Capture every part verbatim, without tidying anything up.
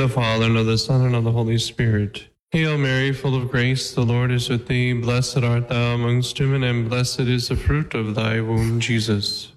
of the Father, and of the Son, and of the Holy Spirit. Hail Mary, full of grace, the Lord is with thee. Blessed art thou amongst women, and blessed is the fruit of thy womb, Jesus.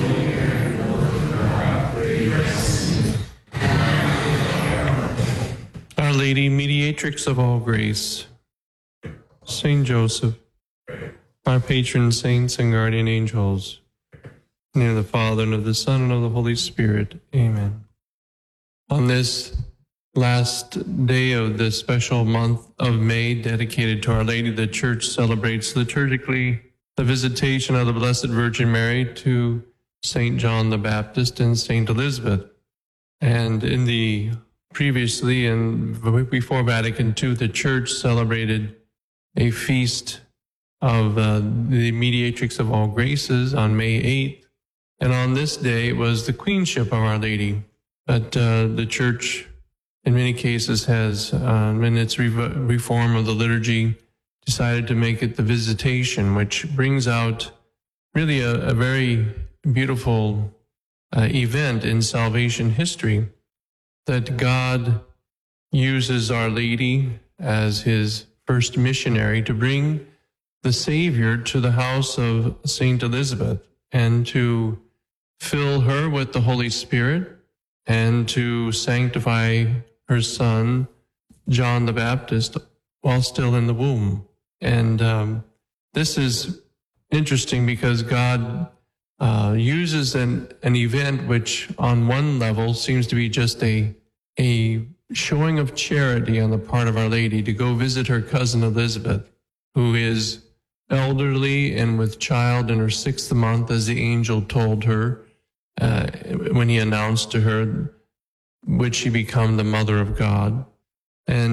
Our Lady, mediatrix of all grace, Saint Joseph, our patron saints and guardian angels, in the name of the Father, and of the Son, and of the Holy Spirit. Amen. On this last day of the special month of May dedicated to Our Lady, the Church celebrates liturgically the visitation of the Blessed Virgin Mary to Saint John the Baptist and Saint Elizabeth. And in the previously and before Vatican Two, the Church celebrated a feast of uh, the Mediatrix of All Graces on May eighth. And on this day was the Queenship of Our Lady. But uh, the Church, in many cases, has, uh, in its re- reform of the liturgy, decided to make it the Visitation, which brings out really a, a very beautiful uh, event in salvation history, that God uses Our Lady as his first missionary to bring the Savior to the house of Saint Elizabeth and to fill her with the Holy Spirit and to sanctify her son, John the Baptist, while still in the womb. And um, this is interesting because God uh, uses an, an event which on one level seems to be just a, a showing of charity on the part of Our Lady to go visit her cousin Elizabeth, who is elderly and with child in her sixth month, as the angel told her uh, when he announced to her, would she become the mother of God.